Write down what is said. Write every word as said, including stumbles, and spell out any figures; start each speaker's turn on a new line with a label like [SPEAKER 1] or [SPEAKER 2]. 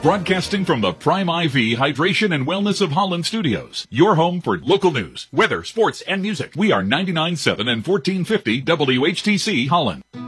[SPEAKER 1] Broadcasting from the Prime I V Hydration and Wellness of Holland studios. Your home for local news, weather, sports, and music. We are ninety-nine point seven and fourteen fifty W H T C Holland.